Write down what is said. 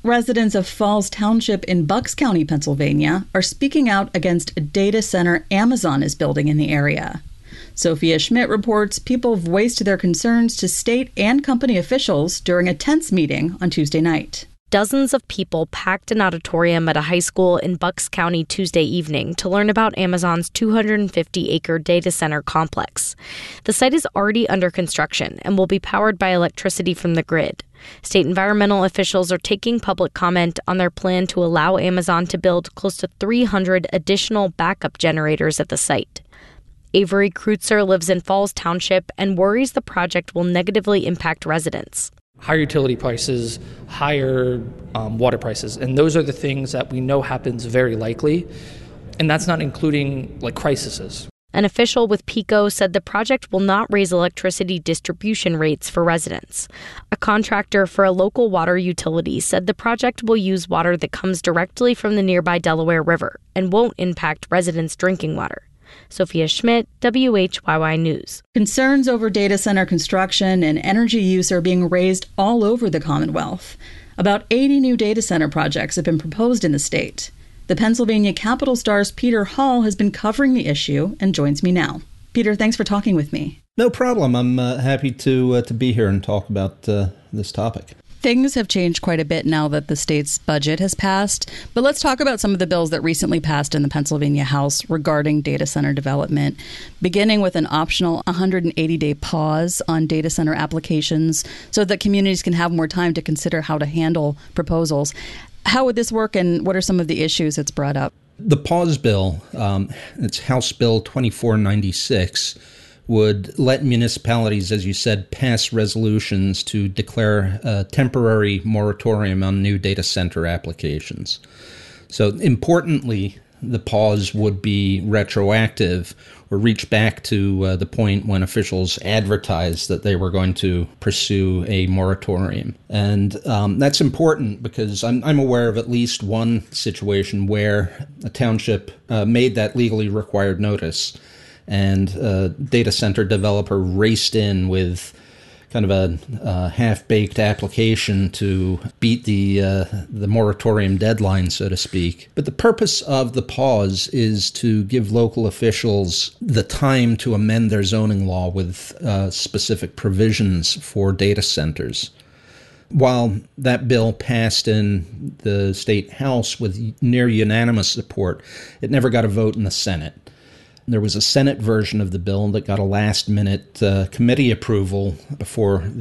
Residents of Falls Township in Bucks County, Pennsylvania, are speaking out against a data center Amazon is building in the area. Sophia Schmidt reports people voiced their concerns to state and company officials during a tense meeting on Tuesday night. Dozens of people packed an auditorium at a high school in Bucks County Tuesday evening to learn about Amazon's 250-acre data center complex. The site is already under construction and will be powered by electricity from the grid. State environmental officials are taking public comment on their plan to allow Amazon to build close to 300 additional backup generators at the site. Avery Kreutzer lives in Falls Township and worries the project will negatively impact residents. Higher utility prices, higher water prices, and those are the things that we know happens very likely, and that's not including crises. An official with PECO said the project will not raise electricity distribution rates for residents. A contractor for a local water utility said the project will use water that comes directly from the nearby Delaware River and won't impact residents' drinking water. Sophia Schmidt, WHYY News. Concerns over data center construction and energy use are being raised all over the Commonwealth. About 80 new data center projects have been proposed in the state. The Pennsylvania Capital Star's Peter Hall has been covering the issue and joins me now. Peter, thanks for talking with me. No problem. I'm happy to be here and talk about this topic. Things have changed quite a bit now that the state's budget has passed, but let's talk about some of the bills that recently passed in the Pennsylvania House regarding data center development, beginning with an optional 180-day pause on data center applications so that communities can have more time to consider how to handle proposals. How would this work, and what are some of the issues it's brought up? The pause bill, it's House Bill 2496, would let municipalities, as you said, pass resolutions to declare a temporary moratorium on new data center applications. So importantly, the pause would be retroactive or reach back to the point when officials advertised that they were going to pursue a moratorium. And that's important because I'm aware of at least one situation where a township made that legally required notice, and a data center developer raced in with kind of a half-baked application to beat the moratorium deadline, so to speak. But the purpose of the pause is to give local officials the time to amend their zoning law with specific provisions for data centers. While that bill passed in the state House with near unanimous support, it never got a vote in the Senate. There was a Senate version of the bill that got a last-minute committee approval before